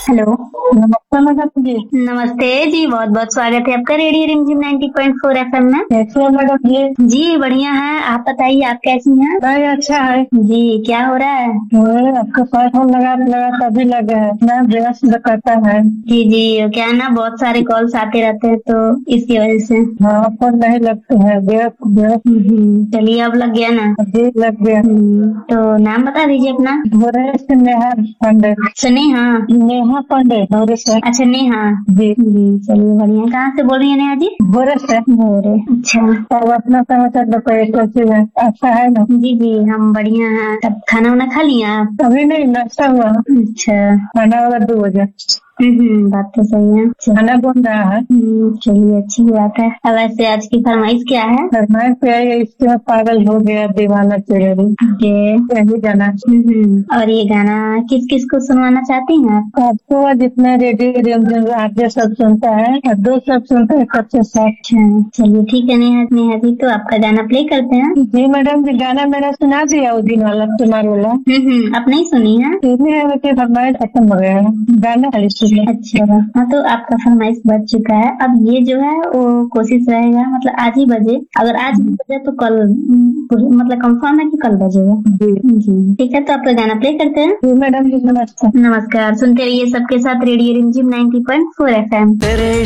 Hello. नमस्ते madam जी। नमस्ते जी, बहुत बहुत स्वागत है आपका रेडियो रिमझिम 90.4 एफएम में। कैसे हो मैडम जी? जी बढ़िया है, आप बताइए आप कैसी हैं? नहीं, अच्छा है। जी क्या हो रहा है? आपका फोन लगा लगा तभी लगा है, मैं व्यस्त करता है। जी जी, क्या है ना, बहुत सारे कॉल्स आते रहते हैं तो इसकी वजह से। हाँ, फोन नहीं लगते हैं, व्यस्त व्यस्त। चलिए अब लग गया ना। जी लग गया। तो नाम बता दीजिए अपना। भोरे से नेहा पांडे। स्नेहा। नेहा पांडे भोरे से। अच्छा नेहा जी चलिए बढ़िया। कहाँ से बोल रही है नेहा जी? भोरे से। भोरे, अच्छा। और अपना समाचार बताइए, कैसे है? अच्छा है ना? जी जी हम बढ़िया हैं। तब खाना वाना खा लिया आप? अभी नहीं, नाश्ता हुआ। अच्छा। खाना होगा 2 बजे। बात तो सही है। खाना बन रहा है। चलिए अच्छी बात है। अब वैसे आज की फरमाइश क्या है? फरमाइश पे आई है, इसके बाद पागल हो गया दीवाना चुड़ैली। ये यही गाना। और ये गाना किस किस को सुनवाना चाहती हैं आप? आपको जितना रेडियो रिमझिम आगे सब सुनता है और 2 सब सुनता है, सबसे साथ। अच्छा चलिए ठीक है नेहा नेहा जी, तो आपका गाना प्ले करते हैं। जी मैडम जी, गाना मेरा सुना दिया उस दिन वाला, तुम्हारे वाला। आप नहीं सुनी है? फरमाइश खत्म हो गया है, गाना खाली सुना। अच्छा हाँ, तो आपका फरमाइश बज चुका है। अब ये जो है वो कोशिश रहेगा, मतलब आज ही बजे। अगर आज नहीं बजे तो कल, मतलब कंफर्म है कि कल बजेगा। जी ठीक है, तो आपका गाना प्ले करते हैं। जी मैडम जी, नमस्ते। नमस्कार, सुनते रहिए सबके साथ रेडियो रिमझिम 90.4 एफएम।